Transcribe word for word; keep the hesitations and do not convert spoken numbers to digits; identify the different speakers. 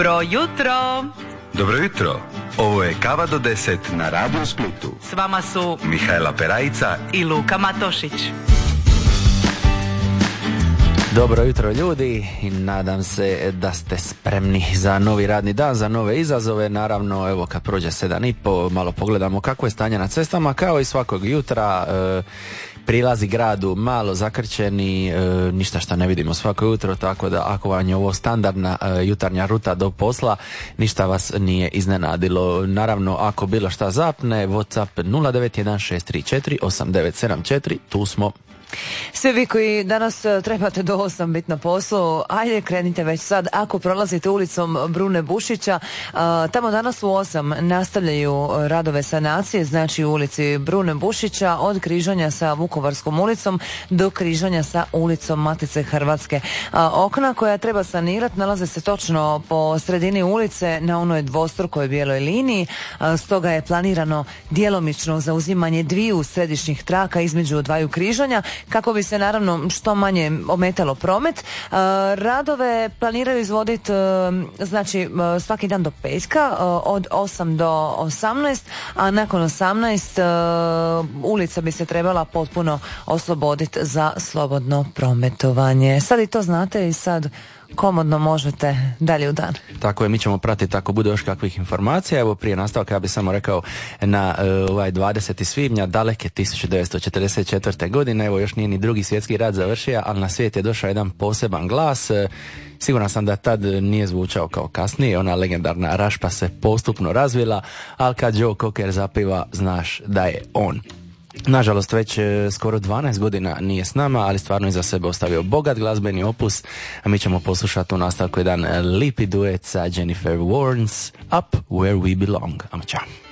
Speaker 1: Dobro jutro.
Speaker 2: Dobro jutro. Ovo je Kava do deset na Radio Splitu.
Speaker 1: S vama su
Speaker 2: Mihajla Perajica
Speaker 1: i Luka Matošić.
Speaker 3: Dobro jutro ljudi i nadam se da ste spremni za novi radni dan, za nove izazove. Naravno, evo kad prođe sedam i po, malo pogledamo kako je stanje na cestama, kao i svakog jutra. E, prilazi gradu malo zakrčeni, e, ništa što ne vidimo svako jutro, tako da ako vam je ovo standardna e, jutarnja ruta do posla, ništa vas nije iznenadilo. Naravno, ako bilo šta zapne, WhatsApp nula devet jedan šest tri četiri osam devet sedam četiri, tu smo.
Speaker 4: Svi vi koji danas trebate do osam biti na poslu, ajde krenite već sad. Ako prolazite ulicom Brune Bušića, tamo danas u osam nastavljaju radove sanacije, znači u ulici Brune Bušića od križanja sa Vukovarskom ulicom do križanja sa ulicom Matice Hrvatske. Okna koja treba sanirati nalaze se točno po sredini ulice na onoj dvostrukoj bijeloj liniji, stoga je planirano djelomično zauzimanje dviju središnjih traka između dvaju križanja, kako bi se naravno što manje ometalo promet. E, radove planiraju izvoditi e, znači e, svaki dan do petka e, od osam do osamnaest, a nakon osamnaest e, ulica bi se trebala potpuno osloboditi za slobodno prometovanje. Sad i to znate i sad komodno možete dalje u dan.
Speaker 3: Tako je, mi ćemo pratiti ako bude još kakvih informacija. Evo prije nastavka ja bih samo rekao na uh, ovaj dvadesetog svibnja daleke tisuću devetsto četrdeset četvrte. godine, evo još nije ni drugi svjetski rat završio, ali na svijet je došao jedan poseban glas. Siguran sam da tad nije zvučao kao kasnije, ona legendarna rašpa se postupno razvila, ali kad Joe Cocker zapiva, znaš da je on. Nažalost, već skoro dvanaest godina nije s nama, ali stvarno iza sebe ostavio bogat glazbeni opus, a mi ćemo poslušati u nastavku jedan lipi duet sa Jennifer Warnes, Up Where We Belong. Amo čao.